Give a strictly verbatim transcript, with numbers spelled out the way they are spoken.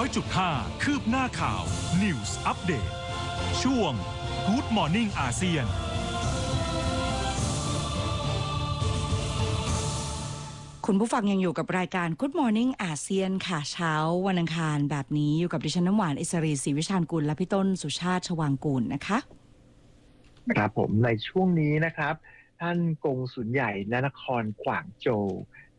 อยจุดห้า คืบหน้าข่าว News Update ช่วง Good Morning อาเซียนคุณผู้ฟังยังอยู่กับรายการ Good Morning อาเซียนค่ะเช้าวันอังคารแบบนี้อยู่กับดิฉันน้ำหวานอิสรีศรีวิชาญกุลและพี่ต้นสุชาติชวางกูลนะคะครับผมในช่วงนี้นะครับท่านกงสุลใหญ่ณนครกวางโจว